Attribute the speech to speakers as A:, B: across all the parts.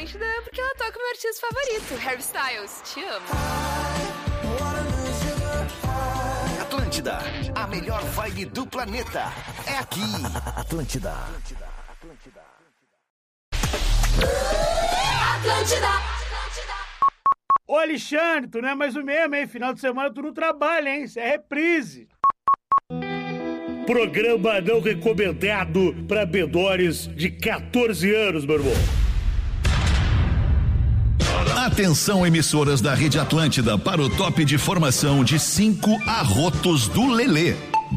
A: Atlântida porque ela toca o meu artista favorito, Harry Styles. Te amo.
B: Atlântida, a melhor vibe do planeta. É aqui. Atlântida.
C: Ô, Alexandre, tu não é mais o mesmo, hein? Final de semana tu não trabalha, hein? Isso é reprise. Programa não recomendado para menores de 14 anos, meu irmão.
D: Atenção, emissoras da Rede Atlântida, para o top de formação de 5 arrotos do Lelê.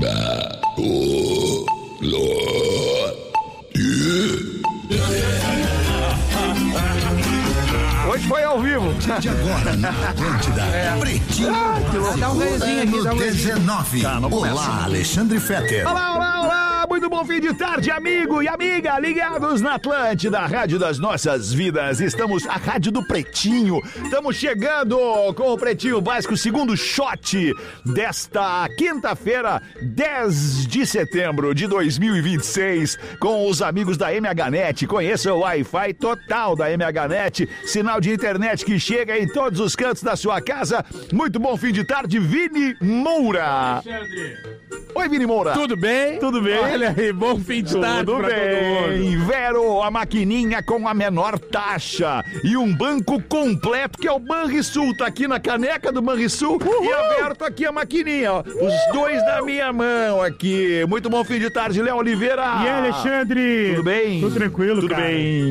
E: Hoje foi ao vivo.
D: De agora na Atlântida. Pretinho.
E: Dá um ganhozinho aqui, dá um ganhozinho.
D: 19. Olá, Alexandre Fetter.
E: Olá. Muito bom fim de tarde, amigo e amiga, ligados na Atlântida, a rádio das nossas vidas. Estamos, a rádio do Pretinho. Estamos chegando com o Pretinho Básico, segundo shot desta quinta-feira, 10 de setembro de 2026, com os amigos da MHNet. Conheça o Wi-Fi total da MHNet, sinal de internet que chega em todos os cantos da sua casa. Muito bom fim de tarde, Vini Moura. Oi, Vini Moura.
F: Tudo bem?
E: Tudo bem?
F: Olha aí, bom fim de tarde pra todo mundo.
E: Vero, a maquininha com a menor taxa e um banco completo, que é o Banrisul. Tá aqui na caneca do Banrisul. E aberto aqui a maquininha, ó. Os dois da minha mão aqui. Muito bom fim de tarde, Léo Oliveira.
C: E aí, Alexandre?
E: Tudo bem?
C: Tudo tranquilo,
E: Tudo
C: cara.
E: bem.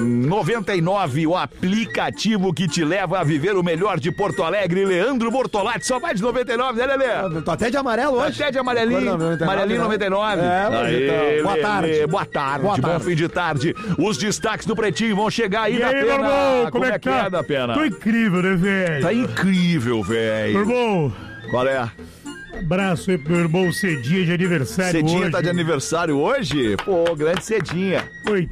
E: 99, o aplicativo que te leva a viver o melhor de Porto Alegre. Leandro Bortolatti, só vai de 99, né, Lelê?
G: Tô até de amarelo hoje.
E: Até de amarelinho. Amarelinho 99.
G: Então. Boa tarde.
E: Boa tarde. Bom fim de tarde. Os destaques do Pretinho vão chegar aí
C: E
E: da
C: aí, meu
E: Pena.
C: irmão?
E: Como é que é da Pena?
C: Tô incrível, né, velho?
E: Tá incrível,
C: Meu
E: velho.
C: irmão,
E: Qual é?
C: abraço aí pro meu irmão Cedinha de aniversário
E: Cedinha
C: hoje.
E: tá de aniversário hoje? Pô, grande Cedinha.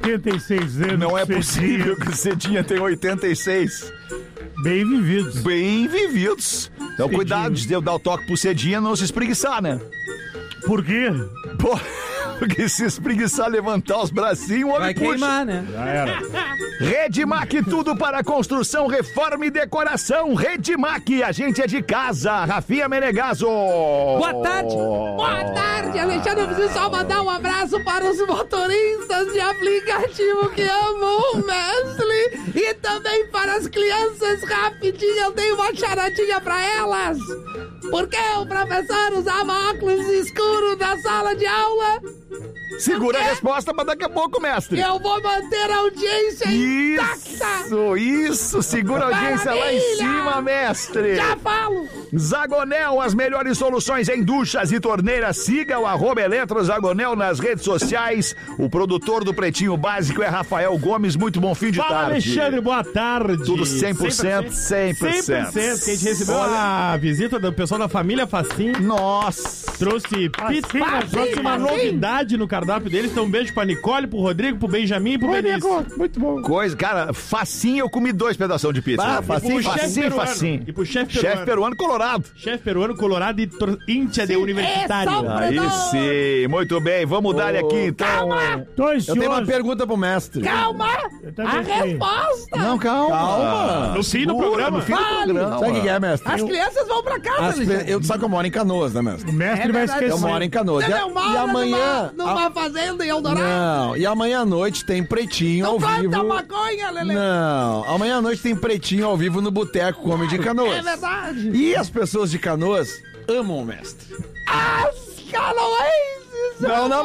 C: 86 anos.
E: Não é
C: Cedinha.
E: possível que o Cedinha tenha 86.
C: Bem vividos.
E: Bem vividos. Então,
C: Cedinha.
E: cuidado de eu dar o toque pro Cedinha não se espreguiçar, né?
C: Por quê?
E: Pô, porque se espreguiçar, levantar os bracinhos, o homem
F: Vai
E: puxa.
F: queimar, né?
C: Já era.
E: Redmac, tudo para construção, reforma e decoração. Redmac, a gente é de casa. Rafinha Menegaso.
F: Boa tarde.
H: Boa tarde, Alexandre. Eu preciso só mandar um abraço para os motoristas de aplicativo que amam o Mestre e também para as crianças. Rapidinho, eu dei uma charadinha para elas. Porque o professor usava óculos escuros na sala de aula.
E: Segura a resposta, mas daqui a pouco, mestre.
H: Eu vou manter a audiência intacta.
E: Isso, segura a audiência lá em
H: Maravilha.
E: cima, mestre.
H: Já falo.
E: Zagonel, as melhores soluções em duchas e torneiras. Siga o @EletroZagonel nas redes sociais. O produtor do Pretinho Básico é Rafael Gomes. Muito bom fim de
C: Fala,
E: tarde.
C: Alexandre, boa tarde.
E: Tudo 100%, 100%.
F: 100%, que a gente recebeu a visita do pessoal da família Facim.
E: Nossa.
F: Trouxe pizza,
C: Facim,
F: trouxe uma
H: Facim.
F: novidade no cardápio deles. Então um beijo pra Nicole, pro Rodrigo, pro Benjamin e pro Benício.
C: Muito bom.
E: Coisa, cara, facinho eu comi 2 pedaços de pizza.
G: Ah,
F: E pro chefe peruano.
E: facinho.
F: E pro chefe
E: Chefe
F: peruano.
E: peruano colorado.
F: Chefe peruano, colorado e íntia de universitário.
H: só pra-
E: Aí sim, muito bem, vamos dar aqui então.
H: Calma.
C: Tô
G: Eu
C: ansioso.
G: tenho uma pergunta pro mestre.
H: Calma.
C: Eu também
H: A
C: sei.
H: resposta.
E: Não, calma.
G: Calma.
F: No fim do
E: Segura,
F: programa.
E: no fim do
H: Vale.
E: programa.
G: Sabe o que é, mestre?
H: As crianças vão pra casa, Alexandre.
G: Eu sabe que eu moro em Canoas, né, mestre?
C: O mestre vai
H: verdade.
C: esquecer.
G: Eu moro em Canoas.
H: Você não mora
G: E amanhã...
H: numa fazenda em Eldorado?
G: Não, e amanhã à noite tem Pretinho
H: Não
G: ao
H: planta
G: vivo.
H: maconha, Lelê.
G: Não, amanhã à noite tem Pretinho ao vivo no Boteco Comedy de Canoas.
H: É verdade.
G: E as pessoas de Canoas amam o mestre.
H: As canoenses.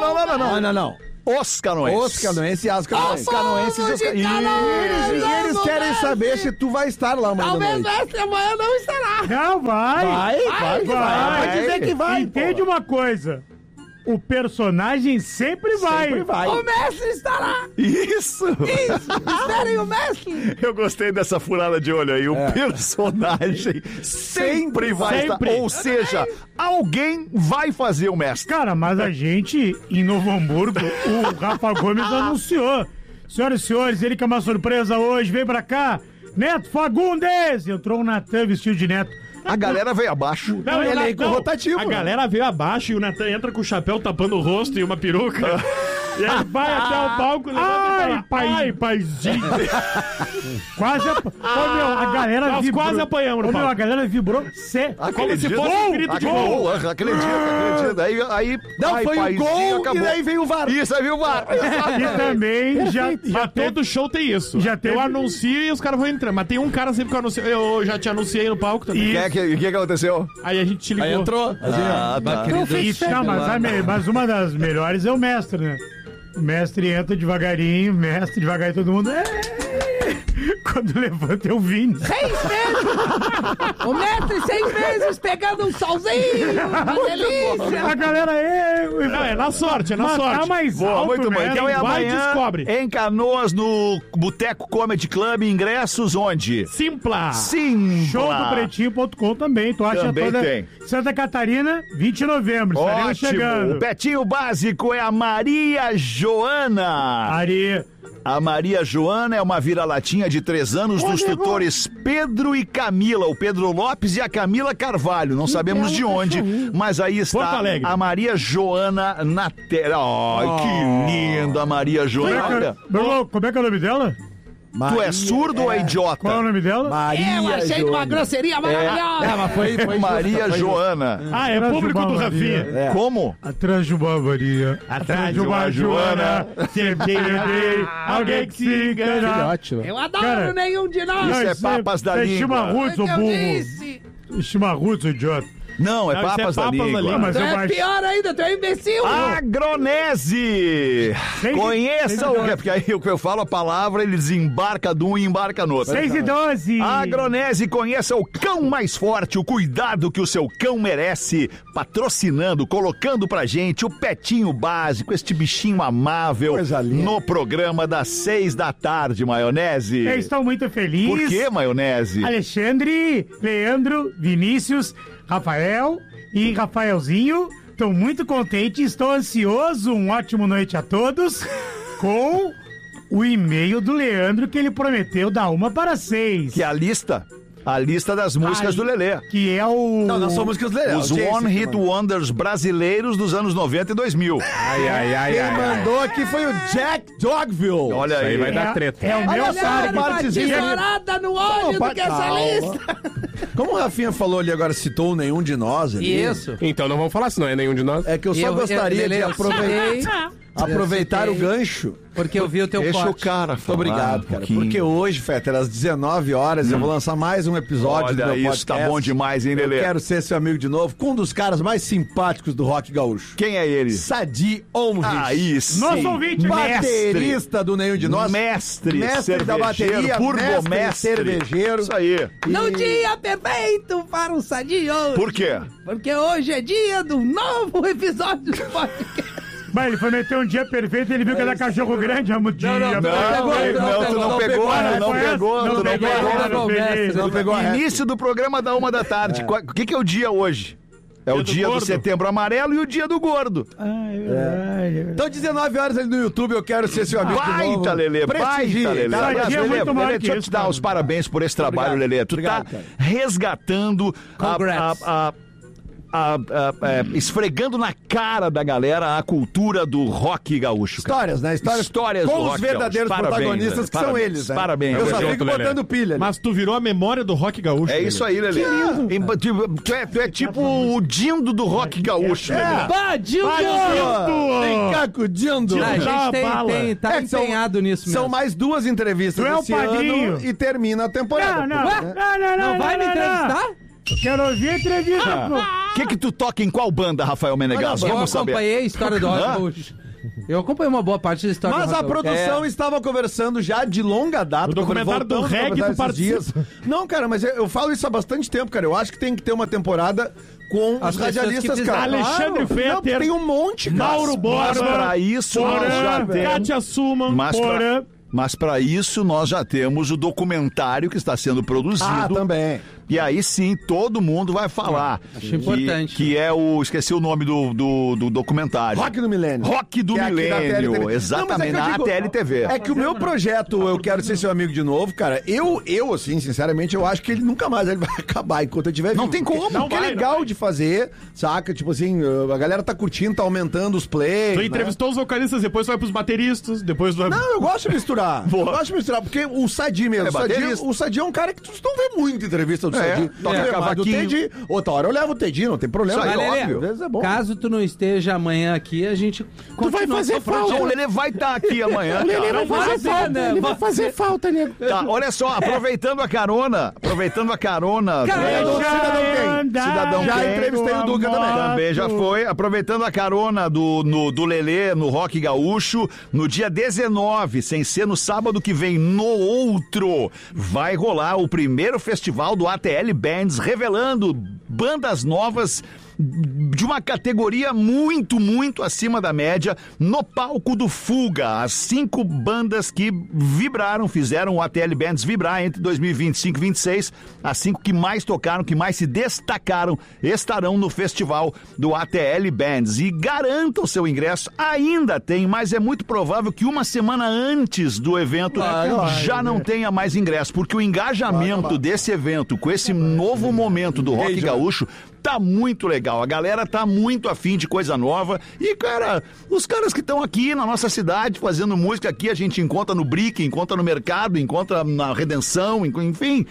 G: Não.
E: Os canoenses.
G: Os canoenses e as canoenses.
H: Os canoenses e os
G: E eles querem
H: mestre.
G: saber se tu vai estar lá amanhã à
H: Talvez
G: noite.
H: mestre amanhã não estará.
C: Não, vai.
G: Vai dizer que vai.
C: Entende uma coisa. O personagem sempre vai.
G: Sempre vai.
H: O mestre estará.
E: Isso.
H: Esperem o mestre.
E: Eu gostei dessa furada de olho aí. O personagem sempre vai
C: Sempre.
E: estar. Ou seja, alguém vai fazer o mestre.
C: Cara, mas a gente, em Novo Hamburgo, o Rafa Gomes anunciou. Senhoras e senhores, ele que é uma surpresa hoje, vem pra cá. Neto Fagundes! Entrou o Natan vestido de Neto.
E: A galera veio abaixo.
F: Não,
G: Elenco
F: não,
G: rotativo,
F: A
G: né?
F: galera veio abaixo e o Natan entra com o chapéu tapando o rosto e uma peruca. E aí vai até o palco, levanta e fala, ai, paizinho.
C: Quase. Ô, meu, a galera
F: Nós
C: vibrou.
F: quase apanhamos no
C: Ô, meu,
F: palco.
C: a galera vibrou.
F: Como se fosse um grito de gol.
E: Acredito. Aí
G: Não, foi o gol
E: acabou.
G: e daí veio o VAR.
E: Isso, aí veio o VAR.
C: E também já
F: Mas
C: teve.
F: todo show tem isso.
C: Já teve-
F: Eu anuncio e os caras vão entrando. Mas tem um cara sempre que eu anuncio. Eu já te anunciei no palco também.
E: O que aconteceu?
F: Aí a gente te ligou.
G: Aí entrou.
E: Tá.
C: Isso, não, mas uma das melhores é o mestre, né? O mestre entra devagarinho, todo mundo. Quando levanta eu vim.
H: 6 meses! O mestre 6 meses pegando um solzinho! Uma delícia!
C: A galera
F: Não, é na sorte, é na
C: Mas
F: sorte.
C: tá mais
E: Boa,
C: alto,
E: muito bem.
C: né?
E: Então é
F: vai e
E: amanhã
F: descobre.
E: em Canoas, no Boteco Comedy Club. Ingressos onde?
F: Simpla.
E: Sim.
C: Showdopretinho.com também, tu acha
E: Também
C: toda.
E: tem.
C: Santa Catarina, 20 de novembro, estaremos
E: Ótimo.
C: chegando.
E: O Petinho Básico é a Maria Joana.
C: Ari,
E: A Maria Joana é uma vira-latinha de 3 anos dos tutores Pedro e Camila. O Pedro Lopes e a Camila Carvalho. Não sabemos de onde, mas aí
F: Porto
E: está
F: Alegre.
E: a Maria Joana na tela. Ai, que linda a Maria Joana.
C: como é que é o nome dela?
E: Tu é surdo ou é idiota?
C: Qual é o nome dela?
H: Eu achei uma grosseria maravilhosa!
G: Mas foi
E: Maria Joana.
F: Ah, é público do Rafinha.
E: Como?
C: Atrás de uma Maria.
F: Atrás de uma Joana, sempre tem alguém que se engana.
G: Filhote, né?
H: Eu adoro
C: Cara,
H: nenhum de nós!
E: Isso é papas da língua.
C: Chimarruts, ô
H: Eu
C: burro.
H: disse!
C: Chimarruts, ô idiota.
E: Não, é
F: Não, isso é
E: papas da
F: papas da
E: língua.
F: língua.
C: Mas
H: Tu
C: eu
H: é
C: acho.
H: pior ainda, tu é imbecil!
E: Agronese!
C: Seis-
E: Conheça o que é, porque aí eu falo a palavra, ele desembarca de um e embarca no outro.
C: 6 e 12.
E: Agronese, conheça o cão mais forte, o cuidado que o seu cão merece, patrocinando, colocando pra gente o Petinho Básico, este bichinho amável,
G: Coisa linda.
E: no programa das 6 da tarde, Maionese.
C: Eu estou muito feliz.
E: Por que, Maionese?
C: Alexandre, Leandro, Vinícius, Rafael e Rafaelzinho. Estou muito contente, estou ansioso. Um ótimo noite a todos. Com o e-mail do Leandro que ele prometeu dar 1 para 6.
E: Que é a lista das músicas do Lelê.
C: Que é o...
G: Não, nós somos que os leões.
E: Os One Hit Wonders brasileiros dos anos 90 e 2000.
G: Quem mandou aqui foi o Jack Dogville.
E: Olha aí.
F: vai dar treta.
C: É o meu
H: Olha
C: target.
H: uma
G: partezinha.
H: tesourada no olho do que essa lista!
G: Como o Rafinha falou ali agora, citou nenhum de nós ali.
H: Isso!
I: Então não vamos falar, senão é nenhum de nós.
G: É que eu só gostaria de aproveitar o
H: citei,
G: gancho.
H: Porque eu vi o teu
E: Deixa o
H: corte.
E: cara
G: Muito
E: falar
G: obrigado,
E: um
G: cara.
E: pouquinho.
G: Porque hoje, Fetter, às 19 horas, eu vou lançar mais um episódio do
E: Olha
G: meu
E: isso,
G: podcast.
E: tá bom demais, hein,
G: Eu
E: Lelê?
G: quero ser seu amigo de novo, com um dos caras mais simpáticos do rock gaúcho.
E: Quem é ele?
G: Sadi Omrich.
E: Aí sim.
C: Nosso ouvinte,
G: Baterista do Nenhum de Nós.
E: Mestre
G: da
E: cervejeiro,
G: bateria,
E: burgomestre.
G: mestre cervejeiro.
E: Isso aí.
H: No dia perfeito para o Sadio!
E: Por quê?
H: Porque hoje é dia do novo episódio do podcast.
C: Mas ele foi meter um dia perfeito e ele viu que era cachorro grande, amo dia.
E: Não, tu não pegou,
G: Não pegou a reta.
E: Início do programa da 1 da tarde. O que é o dia hoje? É o
F: do
E: dia do
F: gordo.
E: Setembro Amarelo e o dia do gordo.
C: Ai, verdade.
G: Então, 19 horas ali no YouTube, eu quero ser seu amigo de novo.
E: Baita, Lelê,
G: Prestigie,
E: baita, Lelê.
G: tá?
E: Aliás,
C: Dia é
E: Lelê,
C: muito maior
E: Lelê,
C: que
E: deixa eu
C: isso,
E: te dar
C: cara.
E: os parabéns por esse trabalho,
G: Obrigado.
E: Lelê. Tu
G: Obrigado,
E: tá
G: cara.
E: resgatando,
H: Congrats.
E: esfregando na cara da galera a cultura do rock gaúcho. cara.
G: Histórias, né?
E: Histórias
G: com
E: do
G: os
E: rock
G: verdadeiros
E: gaúcho. Parabéns,
G: protagonistas
E: Lelê.
G: que são
E: Parabéns,
G: eles, né?
E: Parabéns.
G: Eu só
E: Lelê.
G: fico botando pilha.
F: Mas tu virou a memória do rock gaúcho.
E: É
F: Lelê.
E: isso aí, Lelê. Tu é tipo o Dindo do rock gaúcho, Lelê.
H: Badildo!
G: Vem cá com o Dindo.
H: A
F: Dá
H: gente
F: bala.
H: tá
G: É que são-
H: empenhado nisso mesmo.
G: São mais 2 entrevistas
C: Tu é o
G: esse
C: padrinho.
G: ano e termina a temporada.
C: Não,
G: pô,
C: não,
G: né?
C: não,
H: Não vai me entrevistar?
C: Quero ouvir a entrevista, pô.
E: O que tu toca em qual banda, Rafael Menegas?
H: Eu
E: Vamos saber.
H: acompanhei a história do rock gaúcho. Eu acompanhei uma boa parte da história
G: Mas
H: do
G: a
H: rock gaúcho.
G: produção estava conversando já de longa data.
F: O documentário do
G: voltamos a
F: reggae,
G: conversar
F: tu
G: esses dias.
F: participa.
G: Não, cara, mas eu falo isso há bastante tempo, cara. Eu acho que tem que ter uma temporada com
H: As
G: os
H: pessoas
G: radialistas,
H: que
G: cara.
F: Alexandre
G: Não,
F: Fetter,
G: tem um monte, cara.
F: Mauro
E: Mas
F: Borba,
E: pra isso nós já temos...
F: Kátia Suman,
E: Mas pra isso nós já temos o documentário que está sendo produzido.
G: Ah, também.
E: E aí sim, todo mundo vai falar.
H: Acho importante.
E: Que é o... Esqueci o nome do documentário.
G: Rock do Milênio.
E: Rock do
G: Que é aqui da
E: Milênio.
G: TLTV.
E: Exatamente,
G: Não, mas é que eu
E: na
G: digo,
E: TLTV.
G: É que o meu projeto, Eu Quero Ser Seu Amigo de Novo, cara, eu assim, sinceramente, eu acho que ele nunca mais ele vai acabar enquanto eu tiver
E: Não
G: vivo.
E: tem como.
G: Não, que é legal de fazer, saca? Tipo assim, a galera tá curtindo, tá aumentando os plays.
F: Tu
G: né?
F: entrevistou os vocalistas, depois vai pros bateristas, depois vai...
G: Não, eu gosto de misturar. Eu gosto de misturar, porque o Sadi mesmo.
E: É baterista.
G: O Sadi é um cara que tu não vê muito entrevista do
E: É,
G: Sadi.
E: toca
G: Tu vê mais do
E: cavaquinho.
G: Teddy. Outra hora eu levo o Teddy, não tem problema.
E: Isso aí,
H: Mas, Lelê,
G: óbvio. Às vezes é bom.
H: caso tu não esteja amanhã aqui, a gente
I: Tu vai fazer falta.
E: O Lelê vai estar aqui amanhã.
I: O Lelê vai fazer
H: fazer,
I: falta.
H: né?
I: Ele vai fazer falta, nego.
E: Tá, olha só, aproveitando a carona. Cidadão
G: Já
E: quem?
G: entrevistei o Duca também.
E: Também já foi. Aproveitando a carona do Lelê no Rock Gaúcho, no dia 19, sem ser no sábado que vem, no outro, vai rolar o primeiro festival do ATL Bands, revelando bandas novas de uma categoria muito, muito acima da média no palco do Fuga. As 5 bandas que vibraram, fizeram o ATL Bands vibrar entre 2025 e 2026. As 5 que mais tocaram, que mais se destacaram, estarão no festival do ATL Bands. E garanta o seu ingresso. Ainda tem, mas é muito provável que uma semana antes do evento já não tenha mais ingresso, porque o engajamento desse evento com esse novo momento do Rock Gaúcho tá muito legal, a galera tá muito afim de coisa nova e, cara, os caras que estão aqui na nossa cidade fazendo música aqui, a gente encontra no Brick, encontra no Mercado, encontra na Redenção, enfim,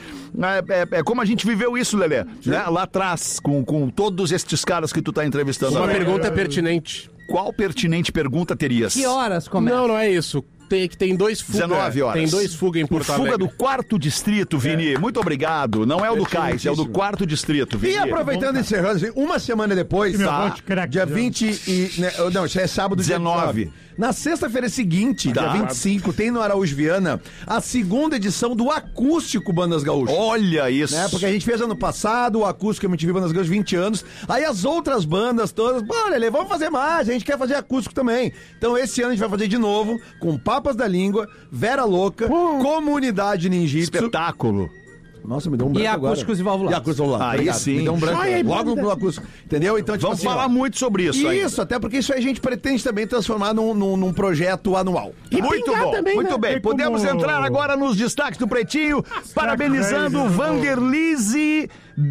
E: é como a gente viveu isso, Lelê, né? Lá atrás, com todos estes caras que tu tá entrevistando.
I: Uma
E: agora.
I: pergunta pertinente.
E: Qual pertinente pergunta terias?
H: Que horas começa?
I: Não é isso. Tem 2 fuga.
E: 19 horas.
I: Tem 2 fuga em Porto
E: Fuga
I: Alegre.
E: do 4º distrito, Vini. Muito obrigado. Não é o do Cais, é o do 4º distrito, Vini.
G: E aproveitando e encerrando, assim, uma semana depois,
C: Meu
G: tá?
C: voto, craque,
G: Dia
C: Deus.
G: 20 e... Né, não, isso é sábado, dia
E: 19.
G: 19. Na sexta-feira seguinte,
E: Tá.
G: dia 25, tem no Araújo Viana a 2ª edição do Acústico Bandas Gaúchas.
E: Olha isso.
G: Né? Porque a gente fez ano passado o Acústico MTV Bandas Gaúchas 20 anos. Aí as outras bandas todas, pô, Lelê, vamos fazer mais, a gente quer fazer acústico também. Então esse ano a gente vai fazer de novo, com Papas da Língua, Vera Louca, Comunidade Ninjitsu.
E: Espetáculo.
G: Nossa, me deu um branco
H: E
G: agora.
H: acústicos e valvulados.
G: E acústicos e valvulados.
E: Aí
G: Obrigado.
E: sim.
G: Me deu um branco.
I: Joia e
G: Logo
I: banda.
G: no acústico. Entendeu? Então, tipo
E: Vamos
G: assim,
E: falar
G: ó,
E: muito sobre isso ainda.
G: Isso, até porque isso aí a gente pretende também transformar num projeto anual.
I: E
E: Muito
I: pingar
E: bom,
I: também,
E: muito
I: né?
E: bem.
C: Tem
E: Podemos
C: como-
E: entrar agora nos destaques do Pretinho, parabenizando
C: velho,
E: Vanderlise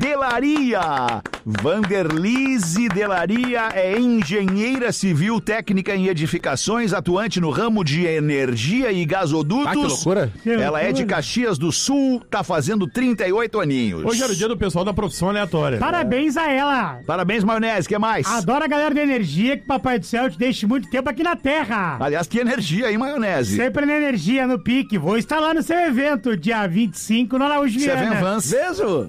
E: Delaria. Vanderlise Delaria é engenheira civil técnica em edificações, atuante no ramo de energia e gasodutos.
I: Ah, que loucura.
E: Ela é de Caxias do Sul, tá fazendo 38 aninhos.
F: Hoje era o dia do pessoal da profissão aleatória.
C: Parabéns a ela.
E: Parabéns, Maionese, que mais?
C: Adoro a galera da energia, que Papai do Céu te deixe muito tempo aqui na Terra.
E: Aliás, que energia, hein, Maionese?
C: Sempre na energia, no pique. Vou estar lá no seu evento, dia 25, no Araújo
E: Você vem
C: Viana.
E: Vans.
G: Vejo?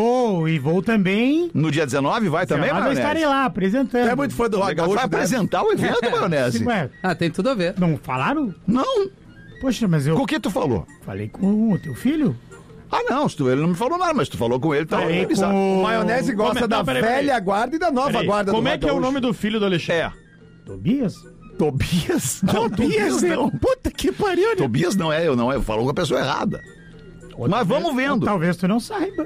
C: Vou também.
E: No dia 19 vai também,
C: Mas eu
E: Maionese?
C: estarei lá apresentando.
G: Tu é muito fã do Rock
E: Legal,
G: Gaúcho,
E: vai
G: né?
E: apresentar o evento, Maionese?
C: Ué,
H: Ah, tem tudo a ver.
C: não falaram?
E: Não.
C: Poxa, mas eu
E: Com o que tu falou?
C: falei com o teu filho.
E: Ah, não, ele não me falou nada, mas tu falou com ele, tá
C: Falei
E: organizado.
C: com
G: O Maionese gosta
F: Não,
G: da
F: peraí.
G: velha guarda e da nova
F: Peraí,
G: guarda
F: como
G: do
F: é
G: Rock
F: que é o
G: Gaúcho.
F: nome do filho do Alexandre?
E: É.
C: Tobias.
E: Tobias? Não,
I: Tobias, né?
E: não.
I: Puta que pariu, né?
E: Tobias não é, falou com a pessoa errada. Mas vamos vendo.
C: Talvez tu não saiba.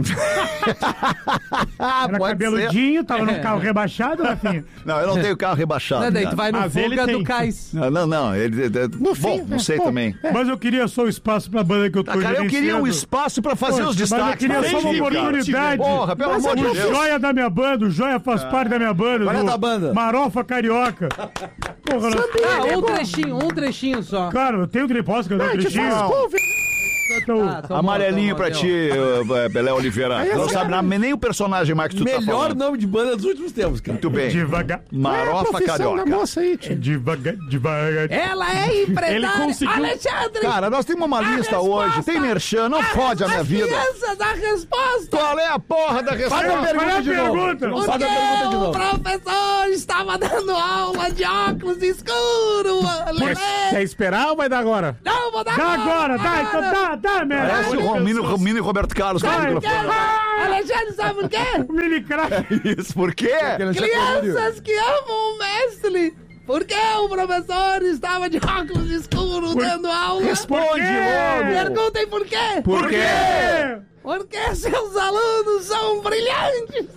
C: Era
E: Pode
C: cabeludinho, tava num carro rebaixado, Rafinha.
E: Não, eu não tenho carro rebaixado.
H: Daí
E: cara.
H: tu vai no
F: Mas ele
H: Fuga
F: tem.
H: do Cais.
E: Não, ele...
I: No
E: Bom,
I: fim,
E: não sei
I: bom,
E: também.
C: Mas eu queria só o espaço pra banda que eu tô
E: Cara, eu queria um
C: gerenciando.
E: espaço pra fazer
C: Poxa,
E: os
C: mas
E: destaques.
C: eu queria
E: pra
C: só uma
E: gente, cara.
C: oportunidade.
E: Porra, pelo
C: Mas
E: amor de
C: o
E: Deus.
C: Joia da minha banda, o Joia faz parte da minha banda.
G: Qual é a
C: do
G: da banda?
C: Marofa Carioca. Porra,
H: Um trechinho só.
C: Cara, eu tenho posso cantar um trechinho? Então,
E: Amarelinho pra ti, Léo Oliveira. Não sabe nem o personagem mais que tu tá
G: Melhor
E: falando.
G: nome de banda dos últimos tempos, cara.
E: Muito bem.
C: devagar.
E: Marofa
I: profissão da
E: Carioca.
I: moça aí, tio.
C: Devagar.
H: Ela é
F: Ele
H: empresária.
F: conseguiu-
H: Alexandre!
E: Cara, nós temos uma lista hoje. Tem merchan, não fode a minha vida.
H: Crianças, a resposta!
E: Qual é a porra da resposta?
C: Qual é a pergunta?
H: Porque o professor estava dando aula de óculos escuro,
I: Quer esperar ou vai dar agora?
H: Não, vou dar
C: Dá agora, dá, então dá, merda.
E: Parece o Romino e Roberto Carlos. com o
C: Vai.
E: microfone.
H: Alexandre, sabe por quê?
C: Mini crack.
E: Isso, por quê?
H: Crianças que amam o mestre. Porque o professor estava de óculos escuros dando aula.
E: Responde logo.
H: Perguntem por quê?
E: Por quê?
H: Porque seus alunos são brilhantes.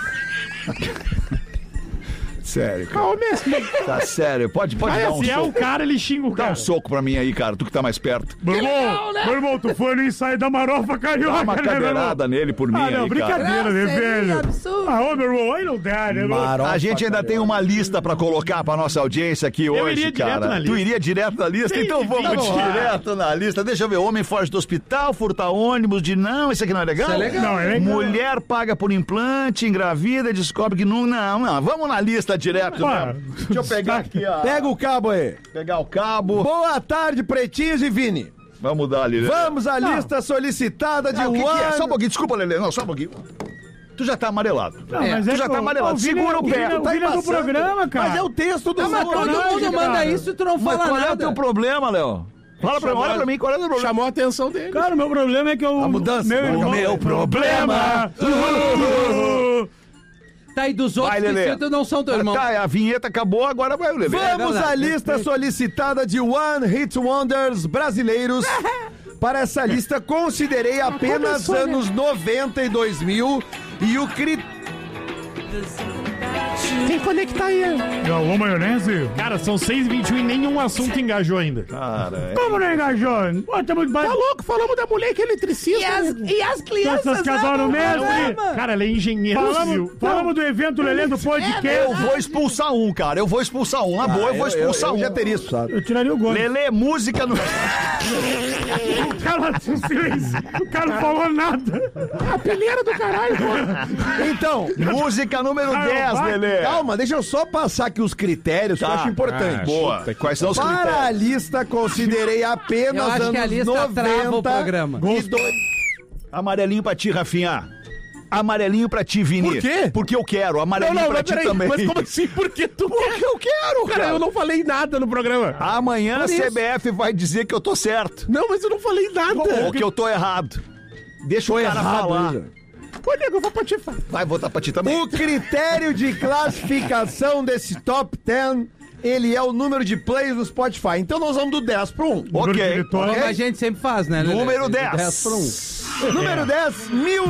E: Sério, cara. Tá sério. Pode dar um
F: Se é o
E: soco.
F: cara, ele xinga o
E: Dá
F: cara.
E: um soco pra mim aí, cara. Tu que tá mais perto.
C: Meu irmão,
H: legal, né?
C: meu irmão, tu foi no ensaio da Marofa Carioca,
E: Dá uma
C: né, meu irmão?
E: cadeirada nele por mim
C: Ah, não,
E: aí, cara.
C: brincadeira, né,
H: Seria
C: velho?
H: absurdo.
C: Ah, ô, meu irmão, aí não dá, né, meu?
G: Marofa,
E: A gente ainda tem uma lista pra colocar pra nossa audiência aqui hoje,
F: iria direto
E: cara.
F: na lista.
E: Tu iria direto na lista?
F: Sim,
E: Então vamos
F: vamos lá.
E: direto na lista. Deixa eu ver. Homem foge do hospital, furta ônibus, não, isso aqui não é legal?
H: Isso é legal.
C: Não, é legal.
E: Mulher paga por implante, engravida, descobre que não. Não, vamos na lista direto.
C: Pá,
E: Né? Deixa eu pegar aqui, ó.
G: Pega o cabo aí.
E: Pegar o cabo.
G: Boa tarde, Pretinhos e Vini.
E: Vamos dar ali.
G: Vamos à lista solicitada de
E: Ah, o que que é?
G: One.
E: Só um pouquinho, desculpa, Lelê. Não, só um pouquinho. Tu já tá amarelado.
C: Não, mas
E: tu já
C: que
E: tá amarelado.
C: o Vini-
E: Segura o pé.
C: Vini-
E: Tá
C: O Vini é do
E: embaçando.
C: programa, cara.
G: Mas é o texto do
H: Ah, mas todo
C: sacanagem,
H: mundo manda
C: cara.
H: isso e tu não
E: Mas
H: fala
E: qual é o
H: nada.
E: teu problema, Léo? Olha pra mim, qual é o teu problema?
I: Chamou a atenção dele.
C: Cara, o meu problema é que eu...
G: A mudança.
C: Meu irmão...
G: Meu problema.
H: Tá, e dos outros
E: Vai,
H: que
E: Lelê.
H: citam não são teu irmão.
E: Tá, a vinheta acabou, agora vai o Lelê.
G: Vamos
H: verdade.
G: à lista solicitada de One Hit Wonders brasileiros. Para essa lista, considerei apenas anos 90 e 2000 e o critério.
I: Quem conectar aí?
C: Galvão Maionese?
F: Cara, são 6h21 e nenhum assunto engajou ainda.
E: Cara,
C: Como não engajou? Pô, tá muito
I: Tá
C: baixo.
I: louco? Falamos da mulher que é eletricista.
H: E as crianças
C: Essas que adoram mesmo.
F: Cara, ela é engenheiro civil.
C: Falamos do evento Lelê do podcast.
E: eu vou expulsar um, cara. Eu vou expulsar um. Na boa, eu vou expulsar
G: eu
E: um.
G: já teria expulsado.
C: Eu tiraria o gol.
E: Lelê, música no.
C: O cara, silêncio. O cara não falou nada.
I: A peneira do caralho, pô.
G: Então,
E: Música número
C: Ah,
E: 10,
C: vai.
E: Lelê.
G: calma, deixa eu só passar aqui os critérios que eu acho importante.
E: Boa. Quais são os
G: Para a
E: critérios?
G: lista, considerei apenas
H: Eu acho
G: anos
H: que a lista
G: 90
H: trava o programa.
G: e dois...
E: Amarelinho pra ti, Rafinha. Amarelinho pra ti, Vini.
I: Por quê?
E: Porque eu quero. Amarelinho pra
I: mas
E: ti
I: peraí,
E: também.
I: mas como assim? Por que tu
E: Porque eu quero,
I: Cara, eu não falei nada no programa.
E: Amanhã a
I: Por isso.
E: CBF vai dizer que eu tô certo.
I: Não, mas eu não falei nada.
E: Ou que eu tô errado. Deixa o cara falar.
I: Ô, nego, eu vou pra ti.
E: Vai votar pra ti também.
G: O critério de classificação desse top 10, ele é o número de plays no Spotify. Então nós vamos do 10 pro 1.
E: Ok.
H: Como a gente sempre faz, né, Lelê?
E: Número
H: Do
E: 10.
H: pro 1.
G: Número 10,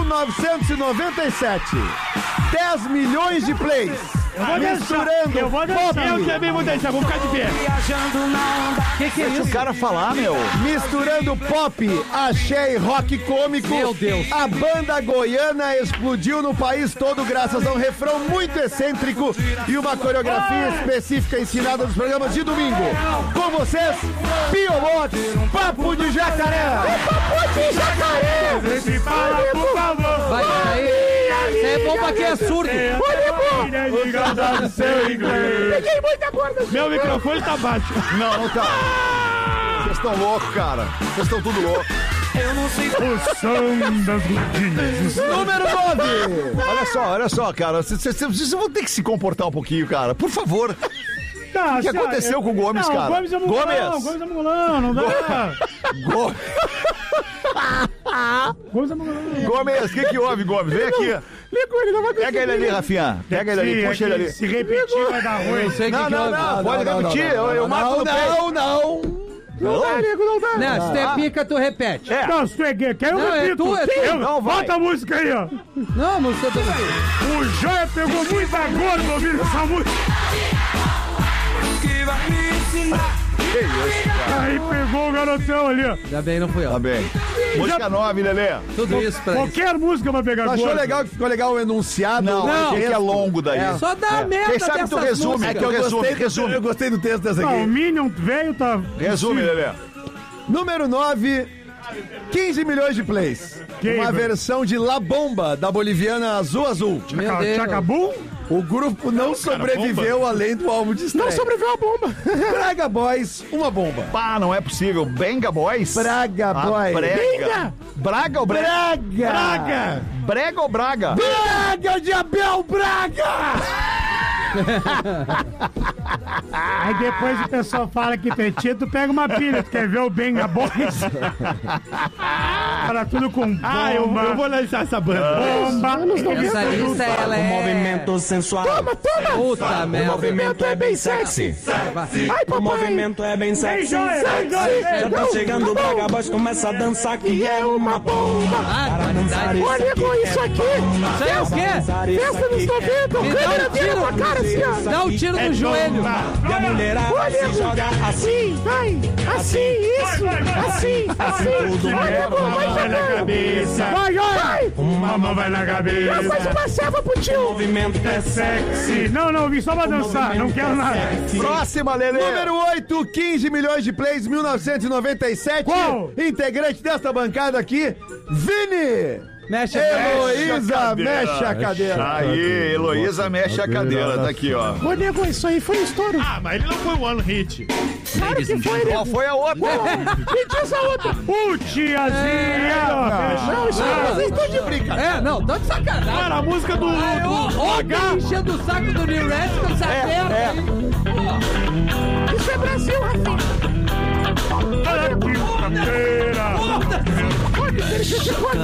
G: 1997. 10 milhões de plays. Misturando
C: Eu vou deixar.
G: pop,
F: Eu também vou deixar, vou ficar de pé.
H: Que é
E: Deixa
H: isso?
E: o cara falar, meu.
G: misturando pop, axé e rock cômico.
H: Meu Deus.
G: A banda goiana explodiu no país todo graças a um refrão muito excêntrico e uma coreografia específica ensinada nos programas de domingo. Com vocês, Pio Box, Papo de Jacaré.
C: Me fala, por favor.
H: Vai, aí. Isso é bom pra quem é surdo.
F: Meu microfone tá baixo.
E: Não, não tá. Vocês estão loucos, cara. Vocês estão tudo loucos.
C: O som das gordinhas.
G: Número 9.
E: Olha só, cara. Vocês vão ter que se comportar um pouquinho, cara. Por favor.
C: Tá,
E: O que aconteceu com o Gomes,
C: não,
E: cara?
C: Gomes é mongolão,
E: Gomes.
C: Gomes é mongolão, não dá. Gomes é mongolão.
E: Gomes, o que houve, Gomes? Vem aqui. Pega ele ali, Rafinha. Pega ele ali,
C: Sim,
E: puxa
C: é
E: ele
C: que
E: ali.
C: Se repetir vai dar ruim.
H: Eu sei que
E: Não,
H: que houve.
E: pode repetir. Eu mato no peito.
G: Não.
H: Não, se tu é pica, tu repete.
E: É.
C: Não, se tu é gay, quer eu
H: Não, é
C: repito.
H: tu, é tu.
C: Eu-
E: Não, vai.
C: Bota a música aí, ó.
H: Não, música do...
C: O Joia pegou muita gorda ouvindo essa música. Aí pegou o garotão ali, ó.
H: Ainda bem, não fui
E: Tá
H: eu.
E: bem. Música 9, Lelê.
H: Tudo isso pra isso.
C: Qualquer música vai pegar
G: Achou
C: gorda.
G: legal que ficou legal o enunciado?
E: Não, achei que é longo daí.
H: Só dá a merda
E: Quem sabe tu
H: dessas
E: resume,
H: músicas.
E: é que eu resume.
G: Eu gostei do texto dessa
C: Não, o
G: aqui.
C: Minion veio, tá...
E: Resume, Lelê.
G: Número 9, 15 milhões de plays.
C: Quem,
G: Uma
C: velho?
G: versão de La Bomba, da boliviana Azul Azul.
H: Meu Deus.
C: Chacabum?
G: O grupo não sobreviveu além do álbum de estreia.
I: Não sobreviveu a bomba.
G: Braga Boys, uma bomba.
E: Pá, não é possível. Benga Boys?
G: Braga Boys.
E: Brega. Braga ou Brega?
G: Braga.
E: Brega ou Braga?
G: Braga de Abel Braga!
C: Aí depois o pessoal fala que tem tia, tu pega uma pilha, tu quer ver o Benga Boys? Para tudo com bomba.
F: Ah, eu vou analisar essa banda.
C: Bomba.
H: Essa lista, ela é...
J: Movimento sensual.
I: Toma!
H: Puta
J: O
H: merda.
J: movimento é bem sexy.
I: Ai,
J: O
I: papai!
J: movimento é bem sexy. Já tá
I: Não,
J: chegando o Braga Boys, começa a dançar que é uma bomba.
H: Barbaridade.
I: Olha com isso aqui!
H: Isso aí é o quê?
I: Festa dos 90! O
H: Me dá
I: câmera
H: um
I: vira
H: tiro.
I: tua cara assim, ó!
H: Dá um tiro no joelho.
J: E a mulherada
I: Olha,
J: se joga assim.
I: assim, vai! Assim, isso! Assim, assim! Olha, pô, vai
C: Vai na
I: jogando!
C: cabeça.
I: Vai, vai!
C: Uma mão vai na
I: Já
C: cabeça.
I: faz uma serva pro
J: O
I: tio!
J: movimento é
C: Sexy. Não, vim só pra dançar. Não quero nada.
E: Próxima, Lelê.
G: Número 8, 15 milhões de plays, 1997.
C: Qual?
G: Integrante desta bancada aqui, Vini!
H: Mexe
G: Heloísa, mexe a cadeira.
E: Aí, Heloísa mexe a cadeira. Tá aqui, ó.
I: Ô, nego, isso aí foi estouro!
F: Ah, mas ele não foi one hit.
I: Claro que foi,
E: Qual
I: nego!
E: foi a outra?
I: Me diz a outra!
C: Tiazinha.
I: Não, isso aí vocês estão de brincadeira!
H: É, não, tá de sacanagem.
F: Cara, a música do...
H: Ontem enchendo o saco do New Reds com essa merda aí.
I: Isso é Brasil, Rafinha!
C: Olha que cadeira.
I: Olha, ele se